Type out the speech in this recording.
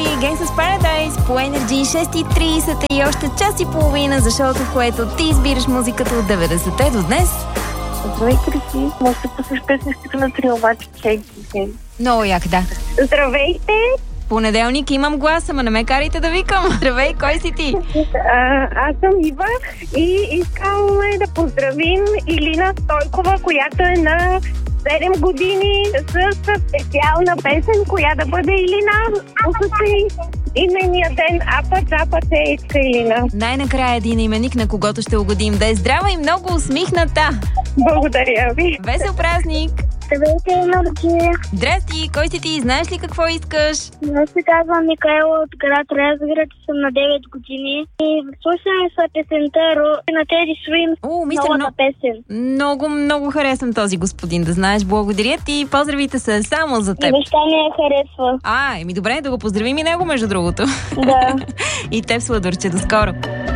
Gangsta's Paradise по Energy 6:30 и още час и половина за шоуто, в което ти избираш музиката от 90-те до днес. Здравей, Кристи. Може да послушаш песнището на Трио Мачо. Много як, да. Здравейте! Понеделник имам глас, ама не ме карайте да викам. Здравей, кой си ти? Аз съм Ива и искаме да поздравим Илина Стойкова, която е на 7 години с специална песен, коя да бъде Илина. Послушай имения ден. Апа, чапа, те иска Илина. Най-накрая един именик, на когото ще угодим. Да е здрава и много усмихната. Благодаря ви. Весел празник! Здравейте, Норки! Здрасти, кой си ти? Знаеш ли какво искаш? Аз се казвам Микаела от град Разград, съм на 9 години и слушаме са песента на Теди Свин. Новата песен. Много харесвам този господин, да знаеш. Благодаря ти, поздравите са само за теб. Баща ми я харесва. Добре, да го поздравим и него, между другото. Да. И теб, Сладурче, до скоро.